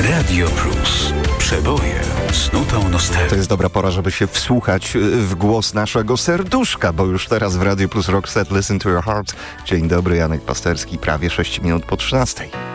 Radio Plus. Przeboje z nutą nostalgii. To jest dobra pora, żeby się wsłuchać w głos naszego serduszka, bo już teraz w Radio Plus Rock Set Listen to Your Heart. Dzień dobry, Janek Pasterski, prawie 6 minut po 13.